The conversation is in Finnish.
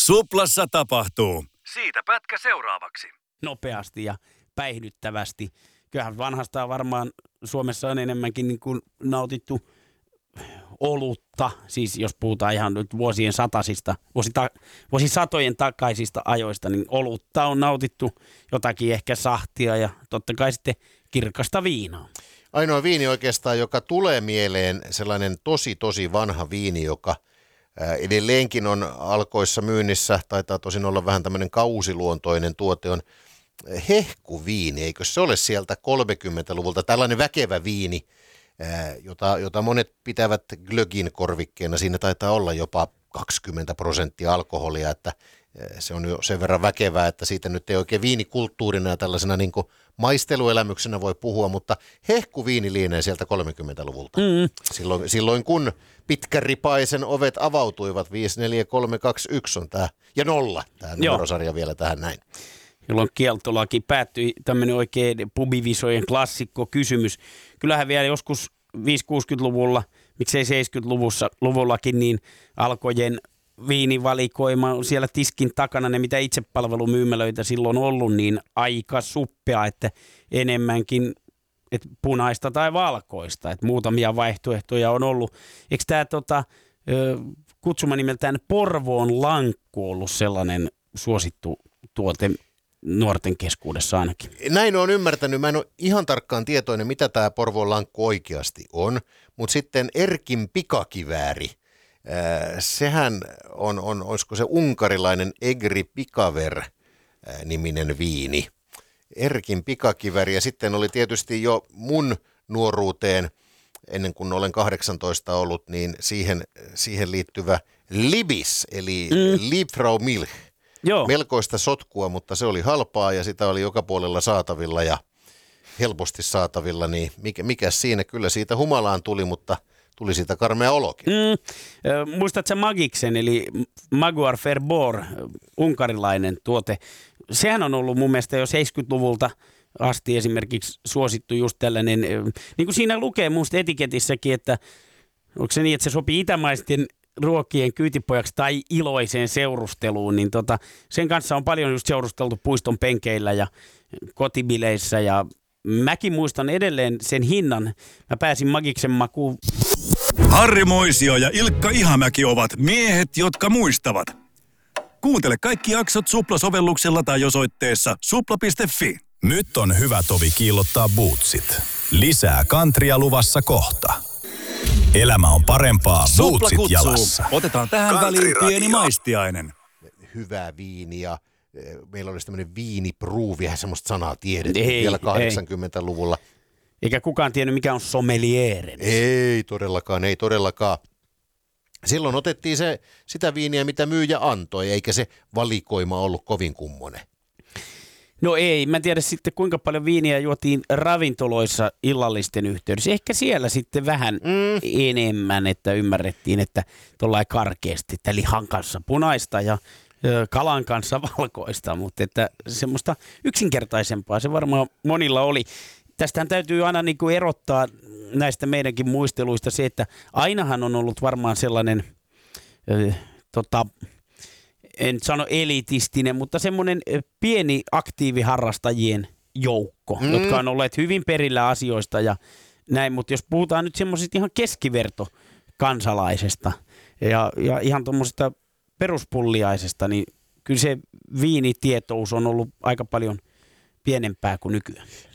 Suplassa tapahtuu. Siitä pätkä seuraavaksi. Nopeasti ja päihdyttävästi. Kyllähän vanhastaan varmaan Suomessa on enemmänkin niin kuin nautittu olutta, siis jos puhutaan ihan nyt vuosisatojen takaisista ajoista, niin olutta on nautittu, jotakin ehkä sahtia ja totta kai sitten kirkasta viinaa. Ainoa viini oikeastaan, joka tulee mieleen, sellainen tosi vanha viini, joka edelleenkin on Alkoissa myynnissä, taitaa tosin olla vähän tämmöinen kausiluontoinen tuote, on hehkuviini, eikö se ole sieltä 30-luvulta, tällainen väkevä viini, jota monet pitävät glögin korvikkeena. Siinä taitaa olla jopa 20% alkoholia, että se on jo sen verran väkevää, että siitä nyt ei oikein viinikulttuurina ja tällaisena niin kuin maisteluelämyksenä voi puhua, mutta hehkuviini lienee sieltä 30-luvulta. Silloin kun pitkäripaisen ovet avautuivat, 54321 on tämä, ja 0, tämä numerosarja vielä tähän näin. Jolloin kieltolaki päättyi, tämmöinen oikein pubivisojen klassikko kysymys. Kyllähän vielä joskus 5-60-luvulla, miksei 70-luvullakin, niin Alkojen viinivalikoima on siellä tiskin takana, ne mitä itsepalvelumyymälöitä silloin ollut, niin aika suppea, että enemmänkin että punaista tai valkoista, että muutamia vaihtoehtoja on ollut. Eikö tämä kutsuma nimeltään Porvoon lankku ollut sellainen suosittu tuote nuorten keskuudessa ainakin? Näin olen ymmärtänyt. Mä en ole ihan tarkkaan tietoinen, mitä tämä Porvoon lankku oikeasti on, mutta sitten Erkin pikakivääri, sehän on, olisiko se unkarilainen Egri Pikaver niminen viini. Erkin pikakivääri ja sitten oli tietysti jo mun nuoruuteen, ennen kuin olen 18 ollut, niin siihen liittyvä Libis, eli Liebfrau Milch. Joo. Melkoista sotkua, mutta se oli halpaa ja sitä oli joka puolella saatavilla ja helposti saatavilla, niin mikä siinä? Kyllä siitä humalaan tuli, mutta tuli siitä karmea olokin. Muistatko Magiksen, eli Maguar Ferbor, unkarilainen tuote? Sehän on ollut mun mielestä jo 70-luvulta asti esimerkiksi suosittu just tällainen, niin kuin siinä lukee musta etiketissäkin, että onko se niin, että se sopii itämaisten ruokien kyytipojaksi tai iloiseen seurusteluun, niin sen kanssa on paljon just seurusteltu puiston penkeillä ja kotibileissä ja mäkin muistan edelleen sen hinnan. Mä pääsin Magiksen makuun. Harri Moisio ja Ilkka Ihamäki ovat miehet, jotka muistavat. Kuuntele kaikki jaksot Supla-sovelluksella tai osoitteessa supla.fi. Nyt on hyvä tovi kiillottaa bootsit. Lisää kantria luvassa kohta. Elämä on parempaa bootsit jalassa. Otetaan tähän väliin pieni maistiainen. Hyvää viiniä. Meillä olisi tämmöinen viinipruuvi, semmoista sanaa tiedettiin vielä 80-luvulla. Eikä kukaan tiennyt, mikä on sommelier. Ei todellakaan. Silloin otettiin sitä viiniä, mitä myyjä antoi, eikä se valikoima ollut kovin kummonen. No ei, mä en tiedä sitten kuinka paljon viiniä juotiin ravintoloissa illallisten yhteydessä. Ehkä siellä sitten vähän enemmän, että ymmärrettiin, että tuollain karkeasti, että lihan kanssa punaista ja kalan kanssa valkoista, mutta että semmoista yksinkertaisempaa se varmaan monilla oli. Tästähän täytyy aina niin kuin erottaa näistä meidänkin muisteluista se, että ainahan on ollut varmaan sellainen, en sano elitistinen, mutta semmoinen pieni aktiiviharrastajien joukko, jotka on olleet hyvin perillä asioista ja näin, mutta jos puhutaan nyt semmoisesta ihan keskiverto kansalaisesta ja ihan tuommoisesta peruspulliaisesta, niin kyllä se viinitietous on ollut aika paljon pienempää kuin nykyään.